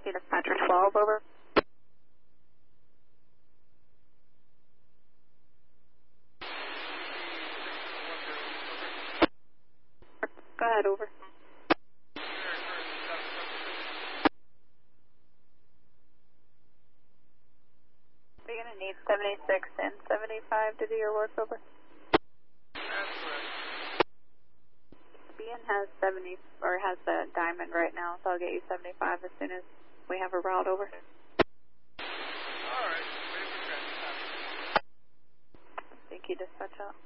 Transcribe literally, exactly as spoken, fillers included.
Taxi Dispatcher twelve, over. Go ahead, over. We're going to need seventy-six and seventy-five to do your work, over. That's correct. B N has seventy, or has the diamond right now, so I'll get you seventy-five as soon as we have a route over. All right. Wait for transit. Thank you, dispatch out.